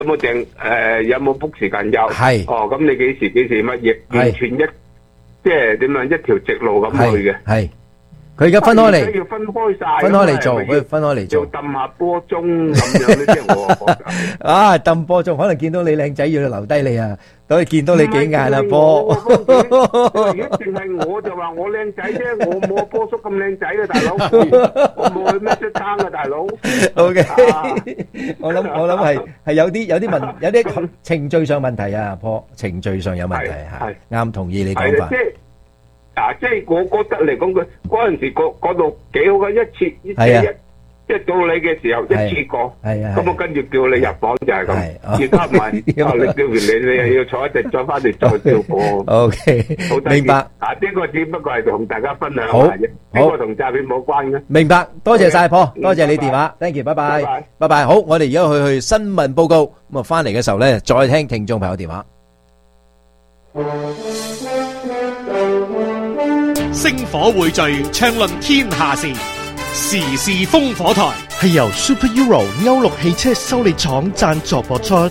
有冇訂有冇 book 時間有？ 係哦，咁你幾時乜嘢？完全即係點樣一條直路咁去嘅。 係佢而家分開嚟， 要分開晒， 分開嚟做，佢分開嚟做。 要揼下波鐘咁樣咧，即係我覺得。 啊，揼波鐘可能見到你靚仔要留低你啊，等佢見到你幾眼啦波。 如果淨係我就話我靚仔啫，我冇波叔咁靚仔嘅大佬，我冇去咩出餐嘅大佬。 OK，我諗係有啲程序上問題啊，波程序上有問題係啱，同意你講法。 即係我覺得嚟講，佢嗰陣時嗰度幾好嘅，一到你嘅時候一次過，咁我跟住叫你入房就係咁，而家唔係，你叫完你又要坐一陣再翻嚟再叫過。 OK，明白。 呢個只不過係同大家分享下啫，呢個同詐騙冇關嘅。 明白，多謝晒波，多謝你電話 ，thank you， 拜拜，拜拜。好，我哋而家去新聞報告，咁啊翻嚟嘅時候咧，再聽聽眾朋友電話。 星火匯聚，暢論天下事，時事烽火台係由 Super Euro 歐陸汽車修理廠贊助播出。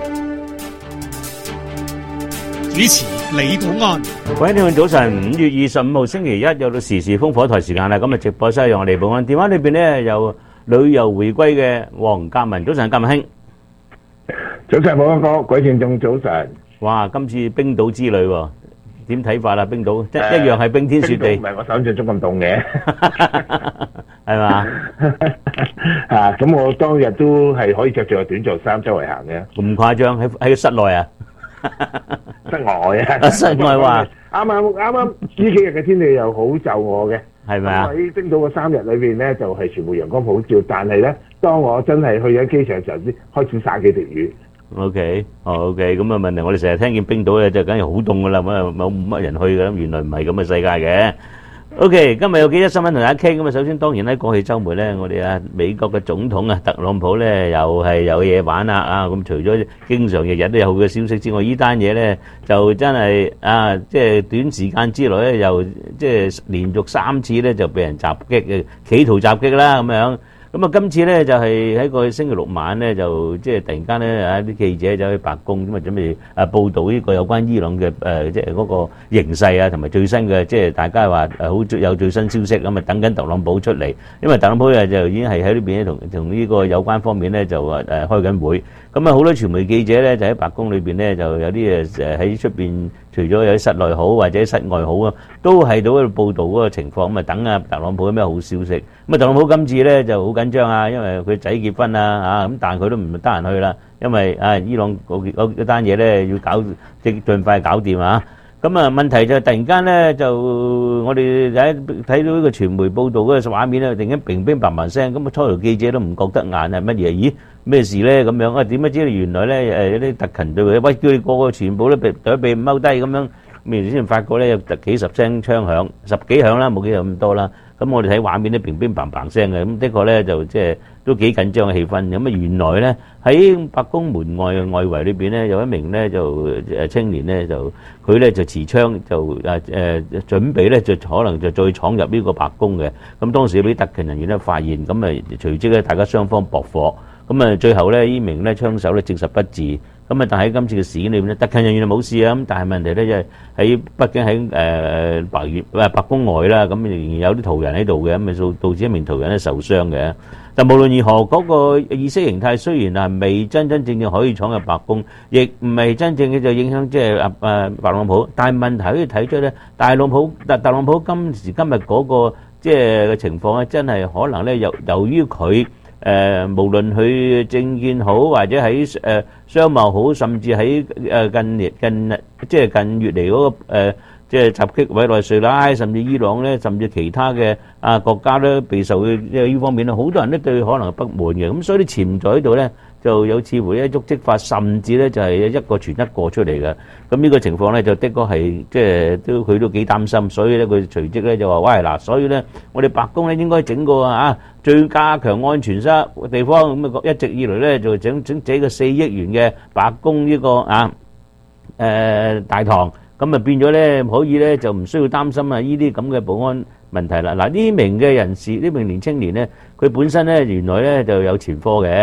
主持李寶安。 各位聽眾早晨，5月25號星期一又到時事烽火台時間啦。咁啊直播室由我李寶安，電話裏邊咧有旅遊回歸嘅黃格文。早晨，格文兄。 早晨，寶安哥，各位聽眾早晨。 哇，今次冰島之旅喎。點睇法啦？冰島一樣係冰天雪地， 唔係我想象中咁凍嘅， 係嘛？ 咁我當日都係可以着住個短袖衫周圍行嘅。 咁誇張？喺室內啊？ 室外啊？ 室外話啱呢幾日嘅天氣又好就我嘅， 係咪啊？ 喺冰島嘅3日裏邊咧，就係全部陽光普照，但係咧，當我真係去緊機場嘅時候，先開始灑幾滴雨。 OK，咁啊問題，我哋成日聽見冰島咧就梗係好凍噶啦，冇乜人去嘅，原來唔係咁嘅世界嘅。OK，今日有幾則新聞同大家傾。咁啊，首先當然喺過去週末咧，我哋美國嘅總統特朗普咧又係有嘢玩啦咁除咗經常日日都有好嘅消息之外，呢單嘢咧就真係即係短時間之內咧又即係連續3次咧就被人襲擊嘅，企圖襲擊啦咁樣。咁啊，今次咧就係喺個星期六晚咧，就即係突然間咧啲記者走去白宮咁啊，準備報導呢個有關伊朗嘅即係嗰個形勢啊，同埋最新嘅即係大家話好有最新消息咁啊，等緊特朗普出嚟，因為特朗普就已經係喺呢邊同呢個有關方面咧就開緊會。咁啊，好多傳媒記者咧就喺白宮裏邊咧就有啲喺出邊，除咗有喺室內好或者喺室外好啊，都係到喺度報導嗰個情況咁啊，等特朗普有咩好消息。咁啊，特朗普今次咧就好緊張啊，因為佢仔結婚啊咁，但係佢都唔得閒去啦，因為伊朗嗰單嘢咧要盡快搞掂啊。咁啊，問題就突然間咧就我哋睇到呢個傳媒報導嗰個畫面咧，突然間乒乒乓乓聲，咁啊初頭記者都唔覺得眼係乜嘢，咦咩事咧咁樣啊？點不知原來咧有啲特勤對佢，喂叫你個個全部都被踎低咁樣，咁先發覺咧有幾十聲槍響，10幾響啦，冇幾有咁多啦。咁我哋睇畫面咧乒乒乓乓聲嘅，咁的確咧就即係都幾緊張嘅氣氛。咁啊原來咧喺白宮門外嘅外圍裏邊咧有一名咧就青年咧就佢咧就持槍就準備咧就可能就再闖入呢個白宮嘅。咁當時啲特勤人員咧發現，咁啊隨即咧大家雙方搏火。咁啊，最後咧，呢名咧槍手咧證實不治。咁啊，但喺今次嘅事件裏面咧，特勤人員就冇事啊。咁但係問題咧，即係喺北京喺白宮外啦，咁仍然有啲途人喺度嘅，咁啊導致一名途人咧受傷嘅。但無論如何，嗰個意識形態雖然係未真真正正可以闖入白宮，亦唔係真正嘅就影響即係特朗普。但係問題可以睇出咧，特朗普今時今日嗰個即係嘅情況咧，真係可能咧由於佢。無論佢政見好，或者喺商貿好，甚至喺近月嚟嗰個即係襲擊委內瑞拉，甚至伊朗咧，甚至其他嘅國家咧，備受即係呢方面咧，好多人都對可能係不滿嘅。咁所以啲潛在喺度咧，就有似乎一觸即發，甚至咧就係一個傳一個出嚟嘅。咁呢個情況咧，就的確係即係佢都幾擔心，所以咧佢隨即咧就話：喂嗱，所以咧我哋白宮咧應該整個最加強安全嘅地方。咁啊一直以來咧就整個4億元嘅白宮呢個大堂。咁啊變咗咧，可以咧就唔需要擔心呢啲咁嘅保安問題啦。嗱，呢名嘅人士，呢名年青年咧，佢本身咧原來咧就有前科嘅。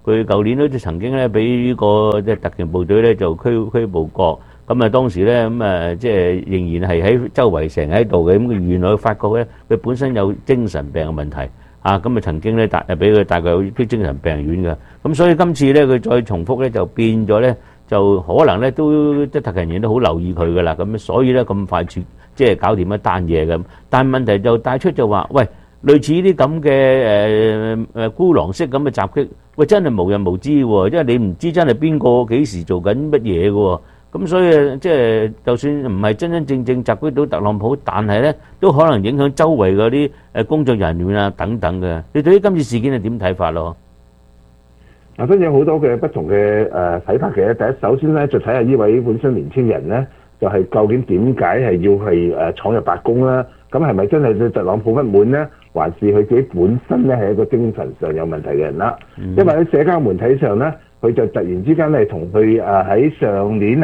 佢舊年都曾經咧俾呢個即係特勤部隊咧就拘捕過。咁啊當時咧即係仍然係喺周圍成日喺度嘅。咁佢原來發覺咧佢本身有精神病嘅問題咁啊曾經咧俾佢帶佢去啲精神病院嘅。咁所以今次咧佢再重複咧就變咗咧就可能咧都即係特勤員都好留意佢噶啦。咁所以咧咁快即係搞掂一單嘢咁。但係問題就帶出就話喂，類似呢啲咁嘅孤狼式咁嘅襲擊，喂真係無人無知喎，因為你唔知真係邊個幾時做緊乜嘢嘅喎。咁所以即係就算唔係真真正正襲擊到特朗普，但係咧都可能影響周圍嗰啲工作人員啊等等嘅。你對於今次事件係點睇法咯？ 嗱，都有好多嘅不同嘅睇法嘅。第一，首先咧就睇下呢位本身年輕人咧，就係究竟點解係要係闖入白宮啦？咁係咪真係對特朗普不滿咧？還是佢自己本身咧係一個精神上有問題嘅人啦？因為喺社交媒體上咧，佢就突然之間係同佢喺上年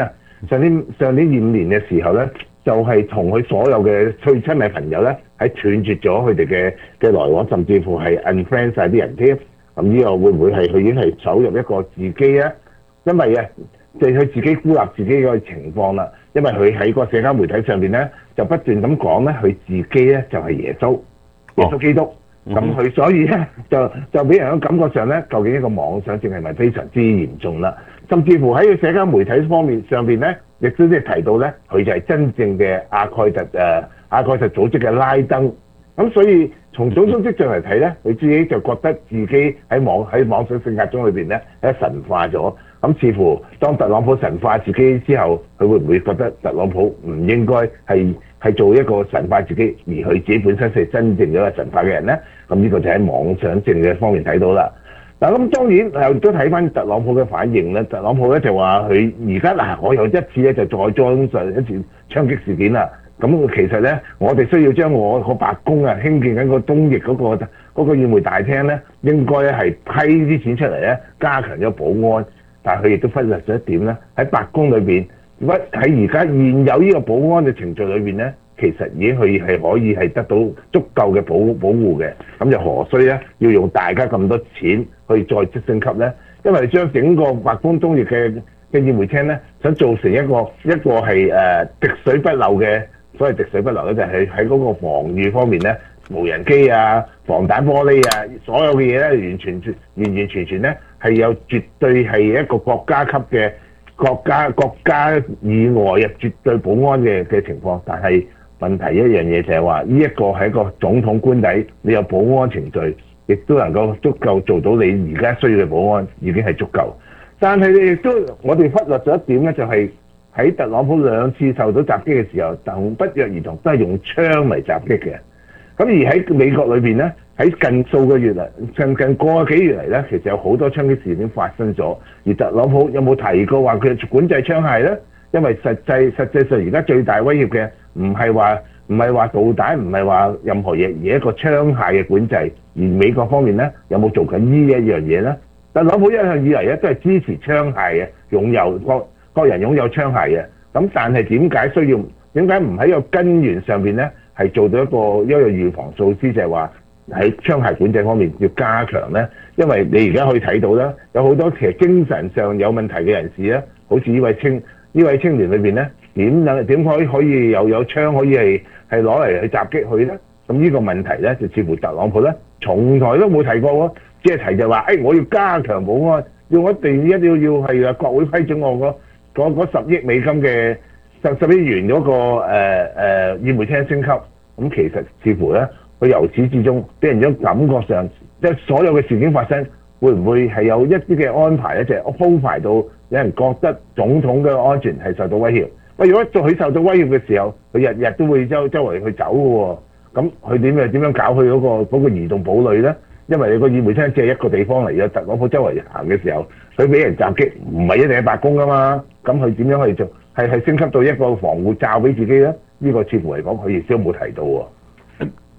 25年嘅時候咧，就係同佢所有嘅最親密朋友咧，係斷絕咗佢哋嘅來往，甚至乎係 unfriend 曬啲人添。咁呢個會唔會係佢已經係走入一個自己啊？因為就係佢自己孤立自己嘅情況啦。因為佢喺個社交媒體上邊咧，就不斷咁講咧，佢自己咧就係耶穌基督。咁佢所以咧就俾人嘅感覺上咧，究竟呢個妄想症係咪非常之嚴重啦？甚至乎喺佢社交媒體方面上邊咧，亦都即係提到咧，佢就係真正嘅阿蓋特組織嘅拉登。咁所以從種種跡象嚟睇咧，佢自己就覺得自己喺妄想性格中裏邊咧，係神化咗。咁似乎當特朗普神化自己之後，佢會唔會覺得特朗普唔應該係做一個神化自己，而佢自己本身係真正嘅一個神化嘅人咧？咁呢個就喺妄想症嘅方面睇到啦。嗱，咁當然又都睇翻特朗普嘅反應咧。特朗普咧就話佢而家我有一次咧就再裝上一次槍擊事件啦。咁其實咧，我哋需要將我個白宮興建緊個東翼嗰個宴會大廳咧，應該係批啲錢出嚟咧，加強咗保安。但係佢亦都忽略咗一點咧，喺白宮裏邊，喺而家現有呢個保安嘅程序裏邊咧，其實已經係可以係得到足夠嘅保護嘅。咁就何須咧要用大家咁多錢去再升級咧？因為將整個白宮東翼嘅宴會廳咧，想做成一個係滴水不漏嘅。所謂滴水不漏咧，就係喺嗰個防禦方面咧，無人機啊、防彈玻璃啊，所有嘅嘢咧，完完全全咧係有絕對係一個國家級嘅國家以外絕對保安嘅情況。但係問題一樣嘢就係話，呢一個係一個總統官邸，你有保安程序，亦都能夠足夠做到你而家需要嘅保安，已經係足夠。但係亦都我哋忽略咗一點咧，就係喺特朗普2次受到襲擊嘅時候，不約而同都係用槍嚟襲擊嘅。咁而喺美國裏邊咧，喺近數個月嚟，近個幾月嚟咧，其實有好多槍擊事件發生咗。而特朗普有冇提過話佢管制槍械咧？因為實際上而家最大威脅嘅唔係話導彈，唔係話任何嘢，而係一個槍械嘅管制。而美國方面咧，有冇做緊呢一樣嘢咧？特朗普一向以嚟咧都係支持槍械嘅，擁有個人擁有槍械嘅。咁但係點解唔喺個根源上邊咧係做到一個預防措施，就係話喺槍械管制方面要加強咧？因為你而家可以睇到啦，有好多其實精神上有問題嘅人士咧，好似呢位青年裏邊咧，點可以有槍可以係攞嚟去襲擊佢咧？咁呢個問題咧就似乎特朗普咧從來都冇提過喎，只係提就話我要加強保安，一定要係國會批准我嗰10億美金嘅10億元嗰個宴會廳升級。咁其實似乎咧，佢由始至終俾人種感覺上，即係所有嘅事件發生，會唔會係有一啲嘅安排咧？就係安排到有人覺得總統嘅安全係受到威脅。如果佢受到威脅嘅時候，佢日日都會周圍去走嘅喎。咁佢點樣搞佢嗰個移動堡壘咧？因為你個宴會廳只係一個地方嚟嘅，特朗普周圍行嘅時候，佢俾人襲擊，唔係一定係白宮噶嘛。咁佢點樣去做？係升級到一個防護罩俾自己咧？呢個似乎嚟講，佢亦都冇提到喎。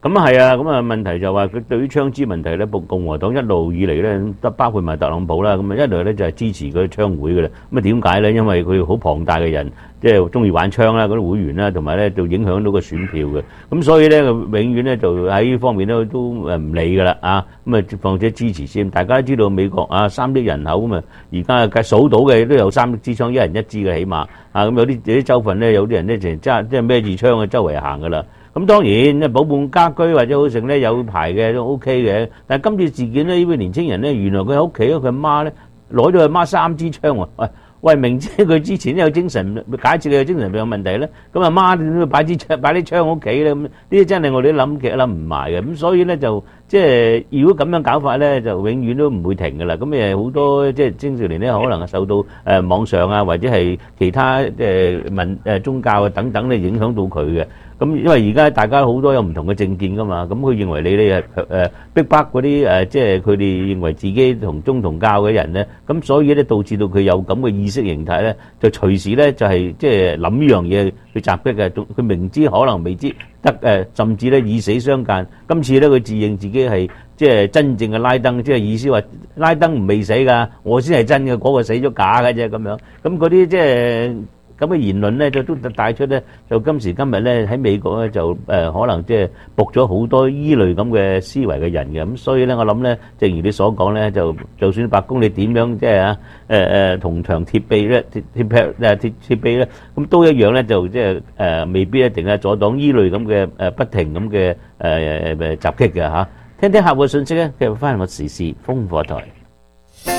咁啊係啊，咁啊問題就話佢對於槍支問題咧，共和黨一路以嚟咧，都包括埋特朗普啦，咁啊一路咧就係支持嗰啲槍會嘅啦。咁啊點解咧？因為佢好龐大嘅人，即係中意玩槍啦，嗰啲會員啦，同埋咧就影響到個選票嘅。咁所以咧，永遠咧就喺呢方面咧都唔理㗎啦啊！咁啊，況且支持先。大家都知道美國啊3億人口咁啊，而家計數到嘅都有3支槍，一人一支嘅起碼啊。咁有啲州份咧，有啲人咧就揸即係孭住槍去周圍行㗎啦。咁當然保護家居或者好剩咧有牌嘅都 OK 嘅，但係今次事件咧呢位年青人咧，原來佢喺屋企佢阿媽咧攞咗佢媽3支槍喎，喂明知佢之前有精神，假設佢有精神病有問題咧，咁阿媽點會擺啲槍屋企咧？咁呢啲真係我哋都諗極諗唔埋嘅，咁所以咧就即係如果咁樣搞法咧，就永遠都唔會停㗎啦。咁誒好多即係青少年咧，可能係受到網上啊或者係其他宗教啊等等咧影響到佢嘅。咁因為而家大家好多有唔同嘅政見㗎嘛，咁佢認為你哋係逼迫嗰啲即係佢哋認為自己同宗同教嘅人咧，咁所以咧導致到佢有咁嘅意識形態咧，就隨時咧就係即係諗呢樣嘢去襲擊嘅，佢明知可能未知得甚至咧以死相間。今次咧佢自認自己係即係真正嘅拉登，即係意思話拉登唔未死㗎，我先係真嘅，嗰個死咗假嘅啫咁樣。咁嗰啲即係咁嘅言論咧，就都帶出咧，就今時今日咧喺美國咧就可能即係駁咗好多依類咁嘅思維嘅人嘅。咁所以咧，我諗咧，正如你所講咧，就算白宮你點樣即係銅牆鐵壁咧，鐵壁咧，咁都一樣咧，就即係未必一定係阻擋依類咁嘅不停咁嘅襲擊嘅嚇。聽聽客戶嘅信息咧，繼續翻我時事風火台。